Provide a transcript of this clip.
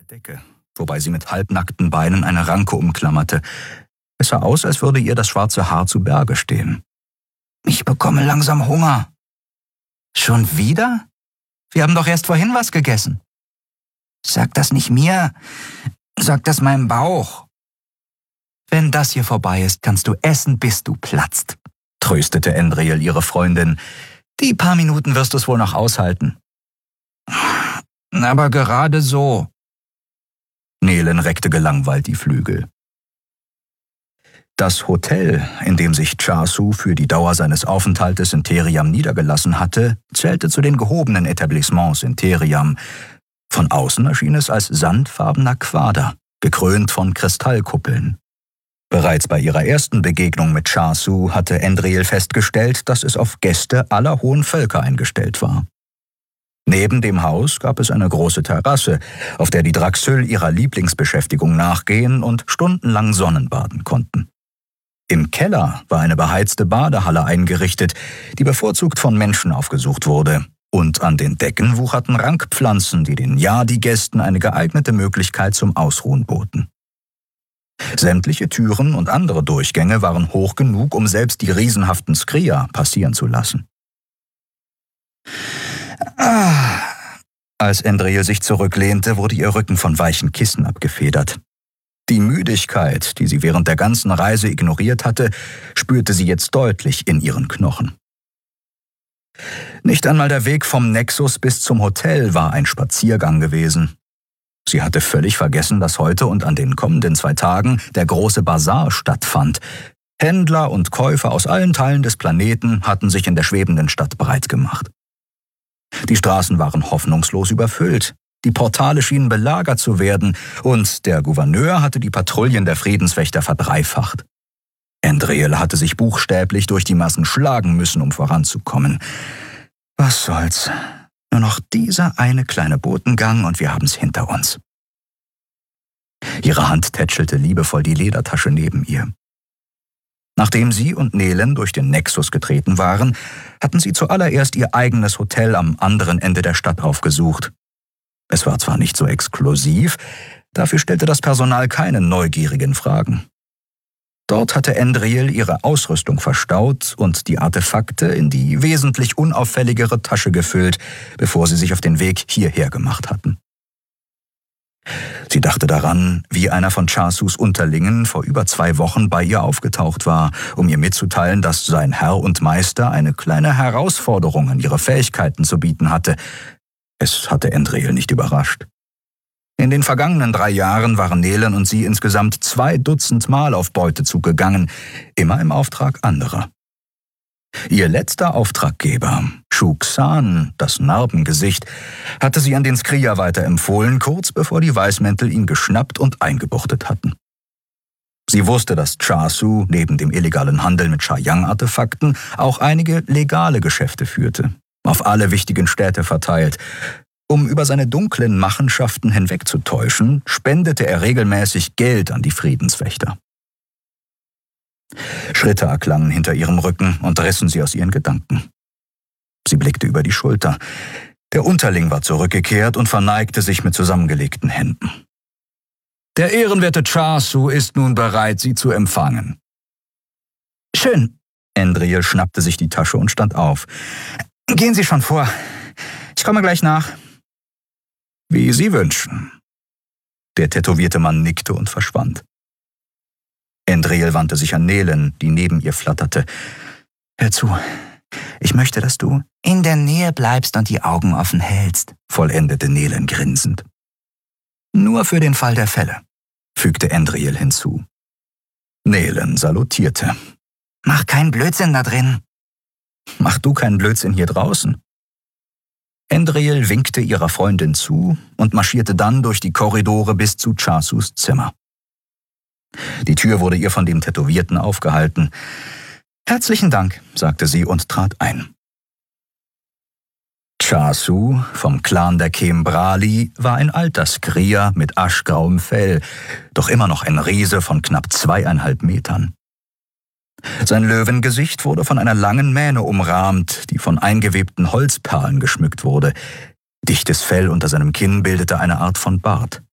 Decke, wobei sie mit halbnackten Beinen eine Ranke umklammerte. Es sah aus, als würde ihr das schwarze Haar zu Berge stehen. »Ich bekomme langsam Hunger.« »Schon wieder? Wir haben doch erst vorhin was gegessen.« »Sag das nicht mir, sag das meinem Bauch.« »Wenn das hier vorbei ist, kannst du essen, bis du platzt«, tröstete Endriel ihre Freundin. »Die paar Minuten wirst du es wohl noch aushalten.« »Aber gerade so.« Nehlen reckte gelangweilt die Flügel. Das Hotel, in dem sich Chasu für die Dauer seines Aufenthaltes in Theriam niedergelassen hatte, zählte zu den gehobenen Etablissements in Theriam. Von außen erschien es als sandfarbener Quader, gekrönt von Kristallkuppeln. Bereits bei ihrer ersten Begegnung mit Chasu hatte Endriel festgestellt, dass es auf Gäste aller hohen Völker eingestellt war. Neben dem Haus gab es eine große Terrasse, auf der die Draxyl ihrer Lieblingsbeschäftigung nachgehen und stundenlang Sonnenbaden konnten. Im Keller war eine beheizte Badehalle eingerichtet, die bevorzugt von Menschen aufgesucht wurde, und an den Decken wucherten Rankpflanzen, die den Yadi-Gästen eine geeignete Möglichkeit zum Ausruhen boten. Sämtliche Türen und andere Durchgänge waren hoch genug, um selbst die riesenhaften Skria passieren zu lassen. Als Endriel sich zurücklehnte, wurde ihr Rücken von weichen Kissen abgefedert. Die Müdigkeit, die sie während der ganzen Reise ignoriert hatte, spürte sie jetzt deutlich in ihren Knochen. Nicht einmal der Weg vom Nexus bis zum Hotel war ein Spaziergang gewesen. Sie hatte völlig vergessen, dass heute und an den kommenden 2 Tagen der große Basar stattfand. Händler und Käufer aus allen Teilen des Planeten hatten sich in der schwebenden Stadt breit gemacht. Die Straßen waren hoffnungslos überfüllt, die Portale schienen belagert zu werden und der Gouverneur hatte die Patrouillen der Friedenswächter verdreifacht. Endriel hatte sich buchstäblich durch die Massen schlagen müssen, um voranzukommen. Was soll's? Nur noch dieser eine kleine Botengang und wir haben's hinter uns. Ihre Hand tätschelte liebevoll die Ledertasche neben ihr. Nachdem sie und Nehlen durch den Nexus getreten waren, hatten sie zuallererst ihr eigenes Hotel am anderen Ende der Stadt aufgesucht. Es war zwar nicht so exklusiv, dafür stellte das Personal keine neugierigen Fragen. Dort hatte Endriel ihre Ausrüstung verstaut und die Artefakte in die wesentlich unauffälligere Tasche gefüllt, bevor sie sich auf den Weg hierher gemacht hatten. Sie dachte daran, wie einer von Chasus Unterlingen vor über 2 Wochen bei ihr aufgetaucht war, um ihr mitzuteilen, dass sein Herr und Meister eine kleine Herausforderung an ihre Fähigkeiten zu bieten hatte. Es hatte Endriel nicht überrascht. In den vergangenen 3 Jahren waren Nehlen und sie insgesamt 2 Dutzend Mal auf Beutezug gegangen, immer im Auftrag anderer. Ihr letzter Auftraggeber, Shuxan, das Narbengesicht, hatte sie an den Skria weiterempfohlen, kurz bevor die Weißmäntel ihn geschnappt und eingebuchtet hatten. Sie wusste, dass Chasu neben dem illegalen Handel mit Shayang-Artefakten auch einige legale Geschäfte führte, auf alle wichtigen Städte verteilt. Um über seine dunklen Machenschaften hinwegzutäuschen, spendete er regelmäßig Geld an die Friedenswächter. Schritte erklangen hinter ihrem Rücken und rissen sie aus ihren Gedanken. Sie blickte über die Schulter. Der Unterling war zurückgekehrt und verneigte sich mit zusammengelegten Händen. »Der ehrenwerte Chasu ist nun bereit, Sie zu empfangen.« »Schön.« Endriel schnappte sich die Tasche und stand auf. »Gehen Sie schon vor. Ich komme gleich nach.« »Wie Sie wünschen.« Der tätowierte Mann nickte und verschwand. Endriel wandte sich an Nehlen, die neben ihr flatterte. »Hör zu, ich möchte, dass du in der Nähe bleibst und die Augen offen hältst«, vollendete Nehlen grinsend. »Nur für den Fall der Fälle«, fügte Endriel hinzu. Nehlen salutierte. »Mach keinen Blödsinn da drin.« »Mach du keinen Blödsinn hier draußen.« Endriel winkte ihrer Freundin zu und marschierte dann durch die Korridore bis zu Chasus Zimmer. Die Tür wurde ihr von dem Tätowierten aufgehalten. »Herzlichen Dank«, sagte sie und trat ein. Chasu vom Clan der Kembrali war ein alter Skria mit aschgrauem Fell, doch immer noch ein Riese von knapp 2,5 Metern. Sein Löwengesicht wurde von einer langen Mähne umrahmt, die von eingewebten Holzperlen geschmückt wurde. Dichtes Fell unter seinem Kinn bildete eine Art von Bart.